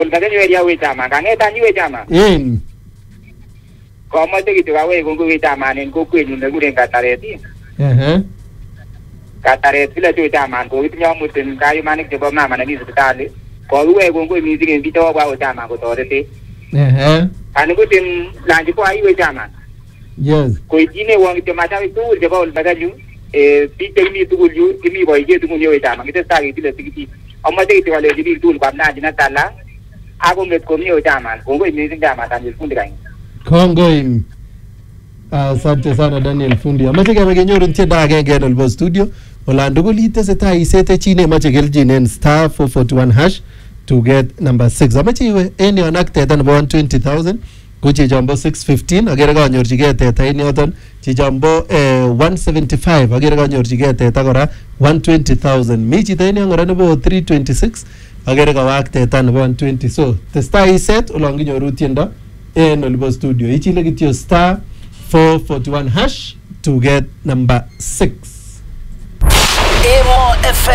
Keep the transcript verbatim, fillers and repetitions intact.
Ulbaganyo area we chama kangeta nyi we chama. In. Komote kitu kawe kungu we chama nen ko kwenyu nekure Katareti. Eh. Kataret vile tu chama ko itinyo mutin kayo manik chebo mama na hospitali. Ko we kungu music en bito kwa chama ko torete. Eh. Ani ko tin lanji ko ayi we chama. Yes. Ko itine wong chama chawi tu chebo ulbaganyo eh bite mi tugul yu kimi boye tugul we chama kite sagi tile tikiti. Omote kitu wale jibi tu kwa mnaji na tala. Ako met komi o chama kungu music chama tanil fundi kai. Kongoim. Asante sana Daniel Fundi. Amache kebe kenyoru tiendo agenge en Olbo studio. Olando golite seta isete chine mache keljin en star four forty-one hash to get number six. Amache iwe en yon ak teta nebo one hundred twenty thousand ko chichambo six fifteen agere kanyorchigei teta en yoton chichambo eh, one hundred seventy-five agere kanyorchigei teta kora one hundred twenty thousand. Mi chito en yon kora nebo three twenty-six agere kawak teta nebo one hundred twenty. So testai iset olon kinyoru tiendo en Olbo studio. Ichile kityo star four forty-one hash to get number six.